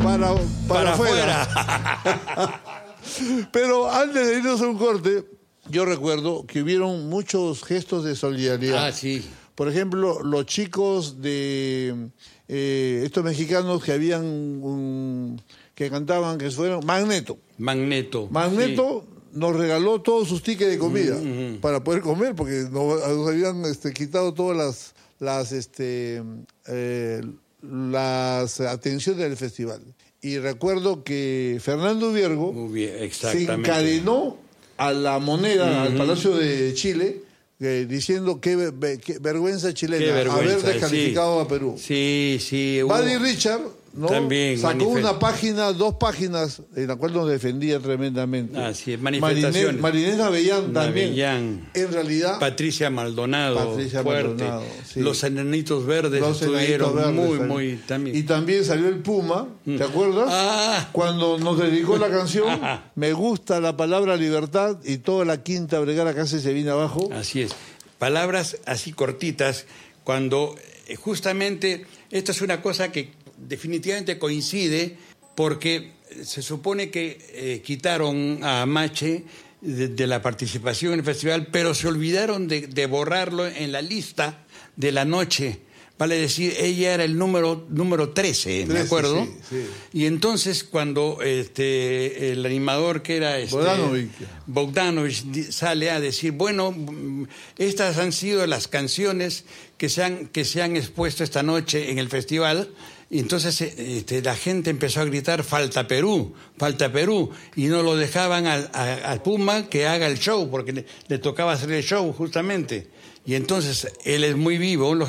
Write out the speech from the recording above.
para afuera. Pero antes de irnos a un corte, yo recuerdo que hubieron muchos gestos de solidaridad. Ah, sí. Por ejemplo, los chicos de estos mexicanos que que cantaban, que fueron Magneto. Magneto. Sí. Nos regaló todos sus tickets de comida para poder comer, porque nos habían quitado todas las atenciones del festival. Y recuerdo que Fernando Viergo se encadenó a la moneda, al Palacio de Chile, diciendo qué vergüenza chilena haber descalificado a Perú. Sí, sí. Buddy Richard, ¿no? También sacó una página, 2 páginas, en la cual nos defendía tremendamente. Así es, manifestaciones. Marinés Avellán también. En realidad, Patricia Maldonado, fuerte. Sí. Los Enanitos Verdes estuvieron muy también. Y también salió el Puma, ¿te acuerdas? Cuando nos dedicó la canción, Me gusta la palabra libertad, y toda la Quinta Vergara casi se vino abajo. Así es. Palabras así cortitas, cuando justamente esto es una cosa que definitivamente coincide, porque se supone que quitaron a Amache de la participación en el festival, pero se olvidaron de borrarlo en la lista de la noche. Vale decir, ella era el número 13, me acuerdo. Sí, sí. Y entonces cuando el animador que era Bogdanovich sale a decir, bueno, estas han sido las canciones que se han expuesto esta noche en el festival. Y entonces la gente empezó a gritar falta Perú, y no lo dejaban al Puma que haga el show, porque le tocaba hacer el show justamente. Y entonces él es muy vivo,